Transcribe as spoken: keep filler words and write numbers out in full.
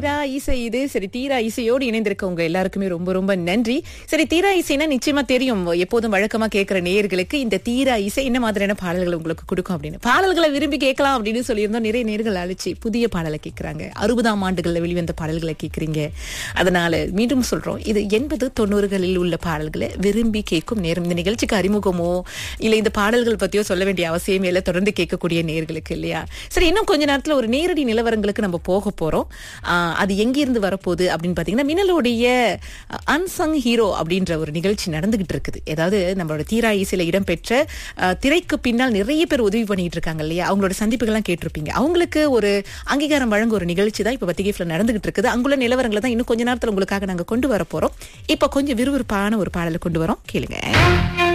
தீரா இசை இது. சரி, தீரா இசையோடு இணைந்திருக்க உங்க எல்லாருக்குமே ரொம்ப ரொம்ப நன்றி. சரி, தீரா இசைனா நிச்சயமா தெரியும், எப்போதும் வழக்கமா கேட்கிற நேயர்களுக்கு இந்த தீரா இசை என்ன மாதிரியான பாடல்கள் உங்களுக்கு கொடுக்கும் அப்படின்னு. பாடல்களை விரும்பி கேட்கலாம் அப்படின்னு சொல்லியிருந்தோம். நிறைய நேர்கள் அழைச்சி புதிய பாடலை கேட்கறாங்க, அறுபதாம் ஆண்டுகள்ல வெளிவந்த பாடல்களை கேட்கறீங்க. அதனால மீண்டும் சொல்றோம், இது எண்பது தொண்ணூறுகளில் உள்ள பாடல்களை விரும்பி கேட்கும் நேரம். இந்த நிகழ்ச்சிக்கு அறிமுகமோ இல்ல இந்த பாடல்கள் பத்தியோ சொல்ல வேண்டிய அவசியமே இல்லை, தொடர்ந்து கேட்கக்கூடிய நேர்களுக்கு இல்லையா. சரி, இன்னும் கொஞ்ச நேரத்துல ஒரு நேரடி நிலவரங்களுக்கு நம்ம போக போறோம். ஆஹ் அது எங்கிருந்து வரப்போகுது அப்படின்னு பாத்தீங்கன்னா, மின்னலுடைய அன்சங் ஹீரோ அப்படின்ற ஒரு நிகழ்ச்சி நடந்துகிட்டு இருக்குது. ஏதாவது நம்மளோட தீரா இசையில இடம்பெற்ற அஹ், திரைக்கு பின்னால் நிறைய பேர் உதவி பண்ணிட்டு இருக்காங்க இல்லையா, அவங்களோட சந்திப்புகள்லாம் கேட்டிருப்பீங்க. அவங்களுக்கு ஒரு அங்கீகாரம் வழங்க ஒரு நிகழ்ச்சி தான் இப்ப பத்திரிகைல நடந்துகிட்டு இருக்குது. அங்குள்ள நிலவரங்களை தான் இன்னும் கொஞ்ச நேரத்துல உங்களுக்காக நாங்க கொண்டு வர போறோம். இப்ப கொஞ்சம் விறுவிறுப்பான ஒரு பாடலை கொண்டு வரோம், கேளுங்க.